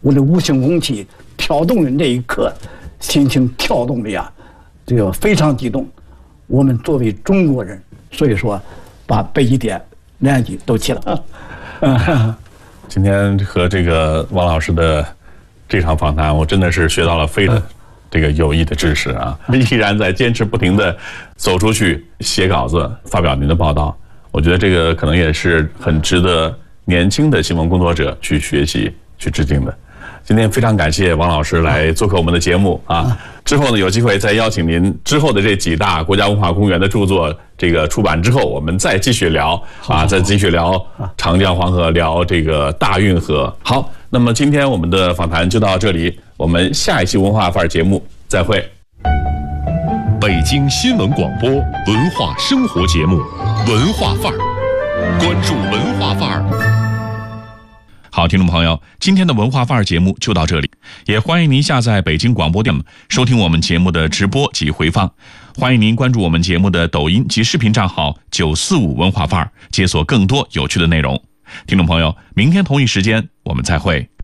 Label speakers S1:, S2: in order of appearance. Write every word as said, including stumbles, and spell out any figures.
S1: 我的无形空气跳动的那一刻，心情跳动的呀，这个非常激动。我们作为中国人，所以说把北极点南极都去了。
S2: 今天和这个王老师的这场访谈，我真的是学到了非常这个有益的知识啊！依然在坚持不停的走出去写稿子，发表您的报道。我觉得这个可能也是很值得年轻的新闻工作者去学习、去致敬的。今天非常感谢王老师来做客我们的节目啊！之后呢，有机会再邀请您之后的这几大国家文化公园的著作这个出版之后，我们再继续聊啊，再继续聊长江黄河，聊这个大运河。好，那么今天我们的访谈就到这里，我们下一期文化范儿节目再会。
S3: 北京新闻广播文化生活节目《文化范儿》，关注文化范儿。好，听众朋友，今天的文化范儿节目就到这里，也欢迎您下载北京广播电收听我们节目的直播及回放。欢迎您关注我们节目的抖音及视频账号九四五文化范儿，解锁更多有趣的内容。听众朋友，明天同一时间我们再会。